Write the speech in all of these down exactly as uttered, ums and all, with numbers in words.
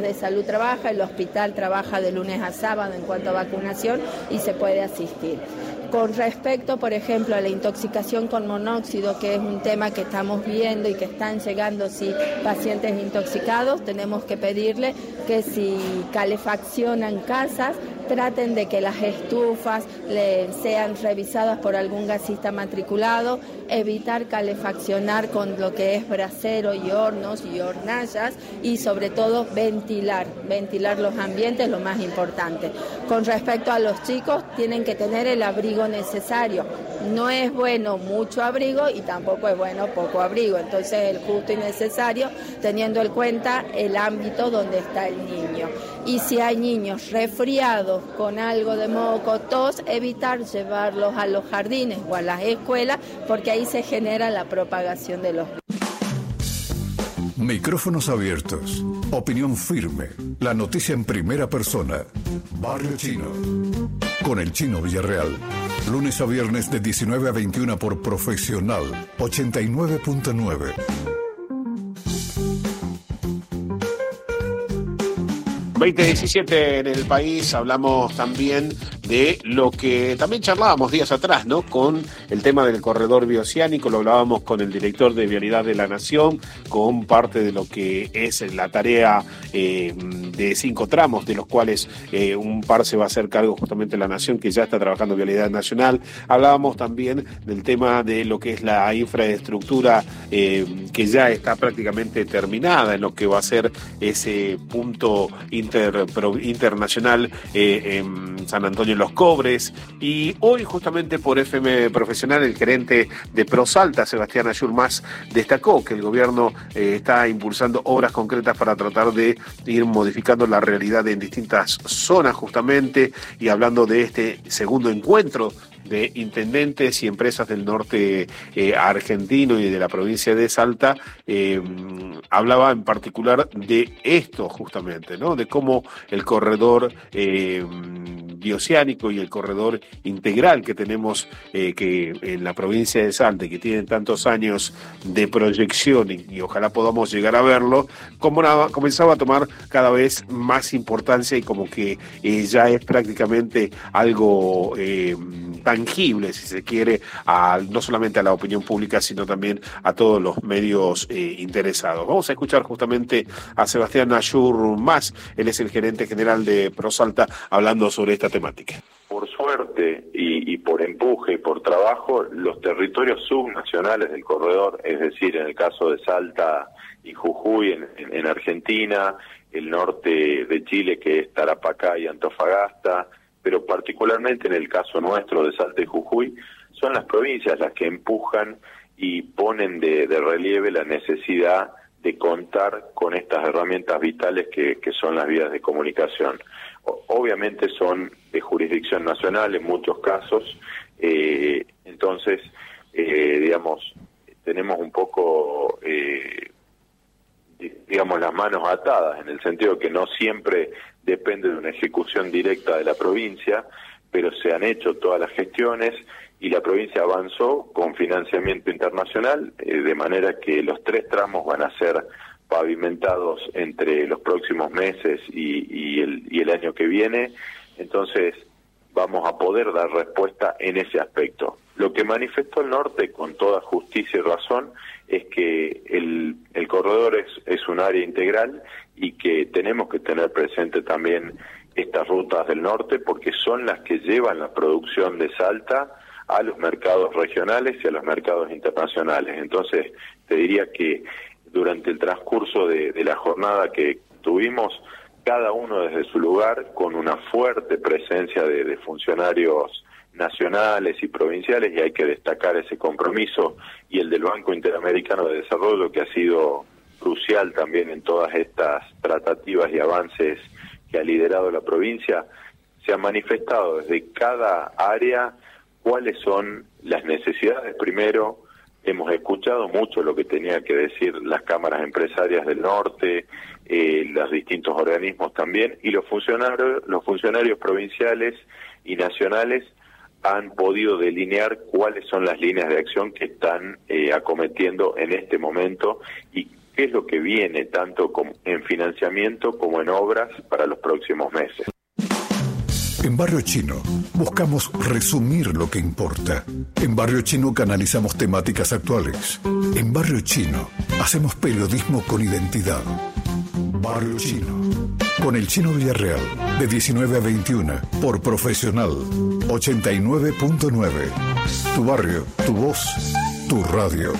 de salud trabaja, el hospital trabaja de lunes a sábado en cuanto a vacunación y se puede asistir. Con respecto, por ejemplo, a la intoxicación con monóxido, que es un tema que estamos viendo y que están llegando sí, pacientes intoxicados, tenemos que pedirle que si calefaccionan casas, traten de que las estufas le, sean revisadas por algún gasista matriculado, evitar calefaccionar con lo que es brasero y hornos y hornallas y sobre todo ventilar, ventilar los ambientes, lo más importante. Con respecto a los chicos, tienen que tener el abrigo necesario. No es bueno mucho abrigo y tampoco es bueno poco abrigo, entonces el justo y necesario teniendo en cuenta el ámbito donde está el niño. Y si hay niños resfriados con algo de moco, tos, evitar llevarlos a los jardines o a las escuelas porque ahí se genera la propagación de los virus. Micrófonos abiertos, opinión firme, la noticia en primera persona. Barrio Chino, con el Chino Villarreal. Lunes a viernes de diecinueve a veintiuna por Profesional ochenta y nueve punto nueve. veinte diecisiete en el país, hablamos también de lo que también charlábamos días atrás, ¿no? Con el tema del corredor bioceánico, lo hablábamos con el director de Vialidad de la Nación, con parte de lo que es la tarea eh, de cinco tramos, de los cuales eh, un par se va a hacer cargo justamente la Nación, que ya está trabajando Vialidad Nacional. Hablábamos también del tema de lo que es la infraestructura eh, que ya está prácticamente terminada en lo que va a ser ese punto inter, pro, internacional eh, en San Antonio Los Cobres, y hoy justamente por F M Profesional el gerente de ProSalta, Sebastián Ayurmas, destacó que el gobierno eh, está impulsando obras concretas para tratar de ir modificando la realidad en distintas zonas justamente, y hablando de este segundo encuentro de intendentes y empresas del norte eh, argentino y de la provincia de Salta, eh, hablaba en particular de esto justamente, ¿no? De cómo el corredor eh, bioceánico y el corredor integral que tenemos eh, que en la provincia de Salta, que tienen tantos años de proyección y, y ojalá podamos llegar a verlo, como una, comenzaba a tomar cada vez más importancia y como que eh, ya es prácticamente algo eh, tangible, si se quiere, a, no solamente a la opinión pública, sino también a todos los medios eh, interesados. Vamos a escuchar justamente a Sebastián Ayurmas, él es el gerente general de ProSalta, hablando sobre esta temática. Por suerte y, y por empuje y por trabajo, los territorios subnacionales del corredor, es decir, en el caso de Salta y Jujuy en, en, en Argentina, el norte de Chile que es Tarapacá y Antofagasta, pero particularmente en el caso nuestro de Salta y Jujuy, son las provincias las que empujan y ponen de, de relieve la necesidad de contar con estas herramientas vitales que, que son las vías de comunicación. O, obviamente son de jurisdicción nacional en muchos casos, eh, entonces, eh, digamos, tenemos un poco, eh, digamos, las manos atadas, en el sentido que no siempre depende de una ejecución directa de la provincia, pero se han hecho todas las gestiones y la provincia avanzó con financiamiento internacional, eh, de manera que los tres tramos van a ser pavimentados entre los próximos meses y, y, el, y el año que viene, entonces vamos a poder dar respuesta en ese aspecto. Lo que manifestó el norte con toda justicia y razón es que el, el corredor es, es un área integral y que tenemos que tener presente también estas rutas del norte porque son las que llevan la producción de Salta a los mercados regionales y a los mercados internacionales. Entonces, te diría que durante el transcurso de, de la jornada que tuvimos, cada uno desde su lugar, con una fuerte presencia de, de funcionarios nacionales y provinciales, y hay que destacar ese compromiso, y el del Banco Interamericano de Desarrollo, que ha sido crucial también en todas estas tratativas y avances que ha liderado la provincia, se ha manifestado desde cada área cuáles son las necesidades. Primero, hemos escuchado mucho lo que tenía que decir las cámaras empresarias del norte, eh, los distintos organismos también, y los funcionarios, los funcionarios provinciales y nacionales han podido delinear cuáles son las líneas de acción que están eh, acometiendo en este momento y qué es lo que viene tanto en financiamiento como en obras para los próximos meses. En Barrio Chino buscamos resumir lo que importa. En Barrio Chino canalizamos temáticas actuales. En Barrio Chino hacemos periodismo con identidad. Barrio Chino. Con el Chino Villarreal, de diecinueve a veintiuna, por Profesional, ochenta y nueve punto nueve. Tu barrio, tu voz, tu radio.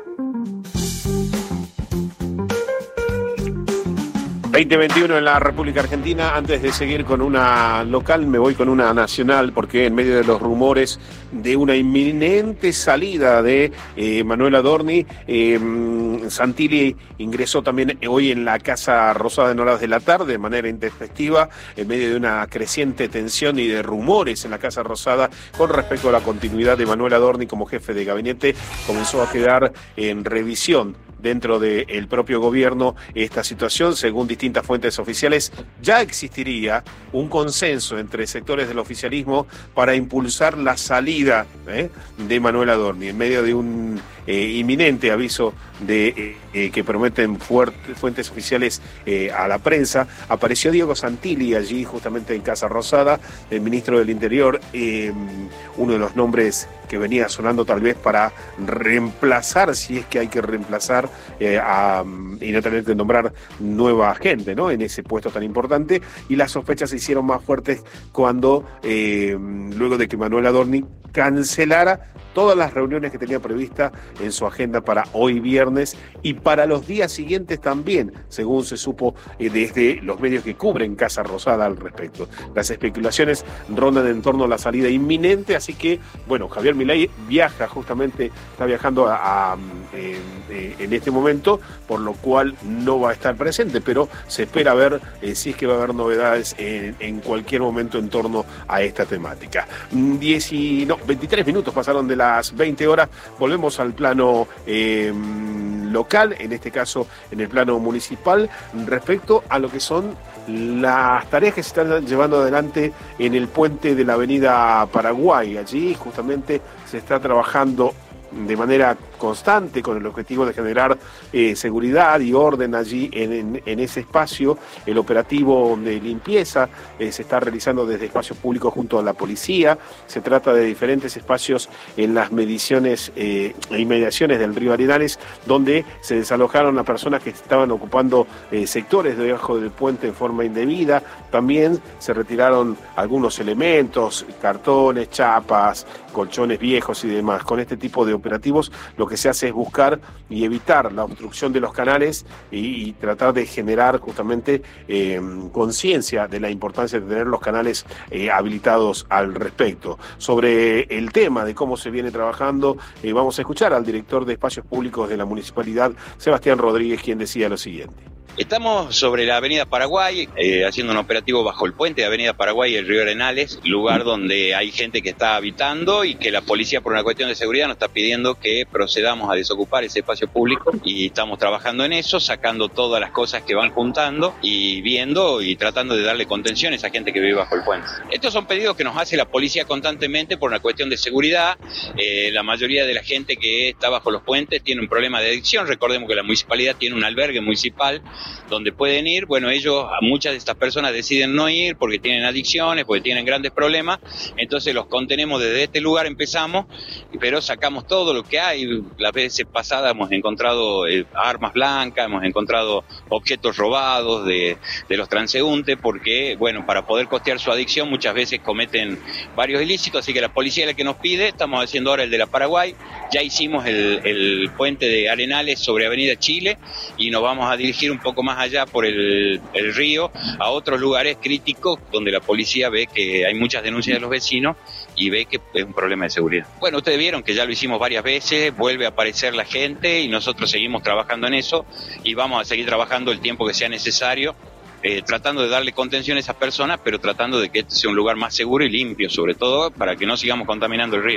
veinte veintiuno en la República Argentina. Antes de seguir con una local, me voy con una nacional, porque en medio de los rumores de una inminente salida de eh, Manuel Adorni, eh, Santilli ingresó también hoy en la Casa Rosada en horas de la tarde de manera intempestiva, en medio de una creciente tensión y de rumores en la Casa Rosada con respecto a la continuidad de Manuel Adorni como jefe de gabinete. Comenzó a quedar en revisión dentro del propio gobierno esta situación. Según distintas fuentes oficiales, ya existiría un consenso entre sectores del oficialismo para impulsar la salida ¿eh? de Manuel Adorni, en medio de un eh, inminente aviso de eh, que prometen fuerte, fuentes oficiales eh, a la prensa. Apareció Diego Santilli allí justamente en Casa Rosada, el ministro del Interior, eh, uno de los nombres que venía sonando tal vez para reemplazar, si es que hay que reemplazar eh, a, y no tener que nombrar nueva gente, ¿no?, en ese puesto tan importante. Y las sospechas se hicieron más fuertes cuando eh, luego de que Manuel Adorni cancelara todas las reuniones que tenía prevista en su agenda para hoy viernes y para los días siguientes también, según se supo eh, desde los medios que cubren Casa Rosada al respecto. Las especulaciones rondan en torno a la salida inminente, así que, bueno, Javier Milei viaja justamente, está viajando a, a, eh, eh, en este momento, por lo cual no va a estar presente, pero se espera ver eh, si es que va a haber novedades en, en cualquier momento en torno a esta temática. diez y, no, veintitrés minutos pasaron de la las veinte horas, volvemos al plano eh, local, en este caso en el plano municipal, respecto a lo que son las tareas que se están llevando adelante en el puente de la avenida Paraguay. Allí justamente se está trabajando de manera constante con el objetivo de generar eh, seguridad y orden allí en, en, en ese espacio. El operativo de limpieza eh, se está realizando desde espacios públicos junto a la policía. Se trata de diferentes espacios en las mediciones e eh, inmediaciones del río Arenales, donde se desalojaron a personas que estaban ocupando eh, sectores debajo del puente en forma indebida. También se retiraron algunos elementos, cartones, chapas, colchones viejos y demás. Con este tipo de operativos lo que se hace es buscar y evitar la obstrucción de los canales y, y tratar de generar justamente eh, conciencia de la importancia de tener los canales eh, habilitados al respecto. Sobre el tema de cómo se viene trabajando, eh, vamos a escuchar al director de Espacios Públicos de la Municipalidad, Sebastián Rodríguez, quien decía lo siguiente. Estamos sobre la avenida Paraguay, eh, haciendo un operativo bajo el puente de avenida Paraguay y el río Arenales, lugar donde hay gente que está habitando y que la policía, por una cuestión de seguridad, nos está pidiendo que procedamos a desocupar ese espacio público, y estamos trabajando en eso, sacando todas las cosas que van juntando y viendo y tratando de darle contención a esa gente que vive bajo el puente. Estos son pedidos que nos hace la policía constantemente por una cuestión de seguridad. Eh, la mayoría de la gente que está bajo los puentes tiene un problema de adicción. Recordemos que la municipalidad tiene un albergue municipal donde pueden ir. Bueno, ellos, a muchas de estas personas deciden no ir porque tienen adicciones, porque tienen grandes problemas, entonces los contenemos desde este lugar, empezamos, pero sacamos todo lo que hay. Las veces pasadas hemos encontrado eh, armas blancas, hemos encontrado objetos robados de, de los transeúntes, porque, bueno, para poder costear su adicción muchas veces cometen varios ilícitos, así que la policía es la que nos pide. Estamos haciendo ahora el de la Paraguay, ya hicimos el, el puente de Arenales sobre Avenida Chile y nos vamos a dirigir un poco más allá por el, el río, a otros lugares críticos donde la policía ve que hay muchas denuncias de los vecinos y ve que es un problema de seguridad. Bueno, ustedes vieron que ya lo hicimos varias veces, vuelve a aparecer la gente y nosotros seguimos trabajando en eso y vamos a seguir trabajando el tiempo que sea necesario, eh, tratando de darle contención a esas personas, pero tratando de que este sea un lugar más seguro y limpio, sobre todo para que no sigamos contaminando el río.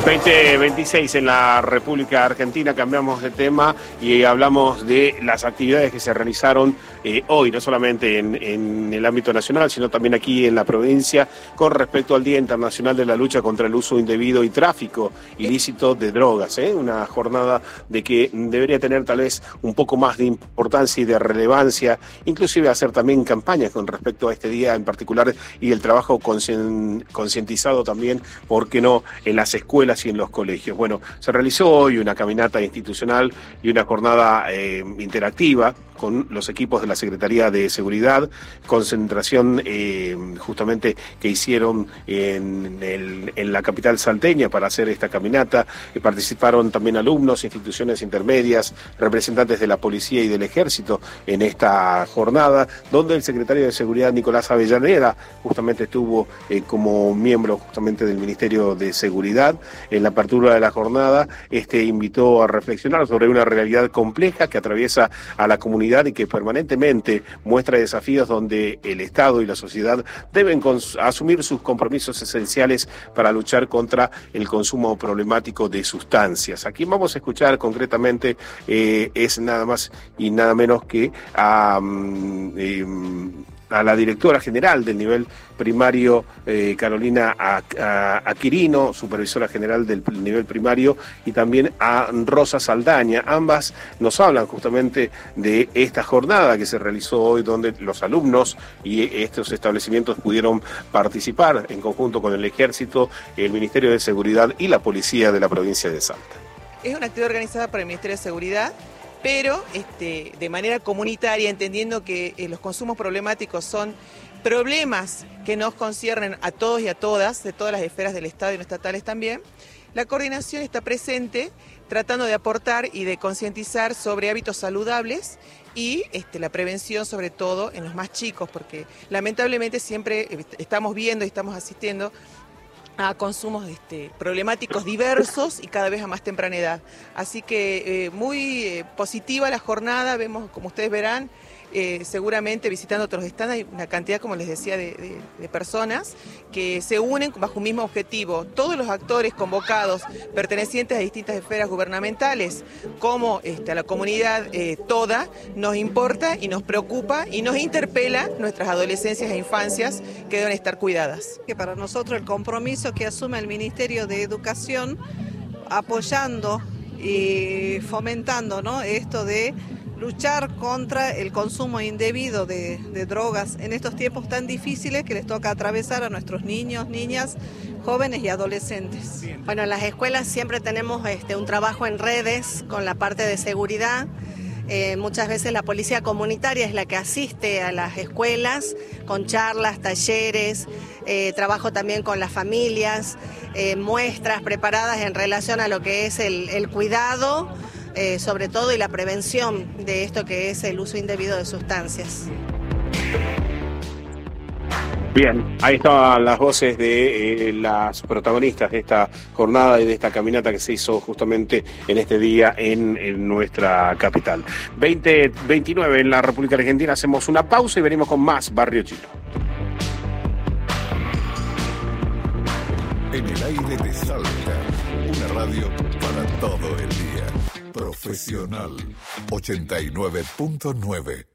veinte veintiséis en la República Argentina, cambiamos de tema y hablamos de las actividades que se realizaron eh, hoy, no solamente en, en el ámbito nacional, sino también aquí en la provincia, con respecto al Día Internacional de la Lucha contra el Uso Indebido y Tráfico Ilícito de Drogas, ¿eh? Una jornada de que debería tener tal vez un poco más de importancia y de relevancia, inclusive hacer también campañas con respecto a este día en particular y el trabajo conscien, concientizado también, ¿por qué no?, en las escuelas y en los colegios. Bueno, se realizó hoy una caminata institucional y una jornada eh, interactiva con los equipos de la Secretaría de Seguridad, concentración eh, justamente que hicieron en, el, en la capital salteña para hacer esta caminata. Eh, participaron también alumnos, instituciones intermedias, representantes de la policía y del ejército en esta jornada, donde el secretario de Seguridad, Nicolás Avellaneda, justamente estuvo eh, como miembro justamente del Ministerio de Seguridad. En la apertura de la jornada, este invitó a reflexionar sobre una realidad compleja que atraviesa a la comunidad y que permanentemente muestra desafíos donde el Estado y la sociedad deben asumir sus compromisos esenciales para luchar contra el consumo problemático de sustancias. A quien vamos a escuchar concretamente eh, es nada más y nada menos que a... Um, eh, a la directora general del nivel primario, eh, Carolina Aquirino, supervisora general del nivel primario, y también a Rosa Saldaña. Ambas nos hablan justamente de esta jornada que se realizó hoy, donde los alumnos y estos establecimientos pudieron participar en conjunto con el Ejército, el Ministerio de Seguridad y la Policía de la provincia de Salta. Es una actividad organizada por el Ministerio de Seguridad, pero este, de manera comunitaria, entendiendo que eh, los consumos problemáticos son problemas que nos conciernen a todos y a todas, de todas las esferas del Estado y no estatales también. La coordinación está presente tratando de aportar y de concientizar sobre hábitos saludables y este, la prevención sobre todo en los más chicos, porque lamentablemente siempre estamos viendo y estamos asistiendo a consumos este, problemáticos diversos y cada vez a más temprana edad. Así que eh, muy eh, positiva la jornada, vemos, como ustedes verán, eh, seguramente visitando otros stands hay una cantidad, como les decía, de, de, de personas que se unen bajo un mismo objetivo. Todos los actores convocados pertenecientes a distintas esferas gubernamentales, como este, a la comunidad eh, toda, nos importa y nos preocupa y nos interpela nuestras adolescencias e infancias que deben estar cuidadas. Que para nosotros el compromiso que asume el Ministerio de Educación, apoyando y fomentando, ¿no?, esto de luchar contra el consumo indebido de, de drogas en estos tiempos tan difíciles que les toca atravesar a nuestros niños, niñas, jóvenes y adolescentes. Bueno, en las escuelas siempre tenemos este, un trabajo en redes con la parte de seguridad. Eh, muchas veces la policía comunitaria es la que asiste a las escuelas con charlas, talleres, eh, trabajo también con las familias, eh, muestras preparadas en relación a lo que es el, el cuidado, eh, sobre todo, y la prevención de esto que es el uso indebido de sustancias. Bien, ahí estaban las voces de eh, las protagonistas de esta jornada y de esta caminata que se hizo justamente en este día en, en nuestra capital. veinte veintinueve en la República Argentina, hacemos una pausa y venimos con más Barrio Chino. En el aire de Salta, una radio para todo el día. Profesional ochenta y nueve punto nueve.